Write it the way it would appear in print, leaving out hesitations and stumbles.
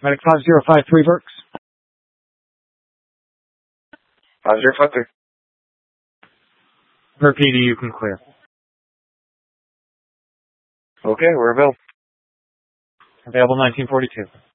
Medic 5053 Burks. 5053. Repeat, you can clear. Okay, we're available. Available 1942.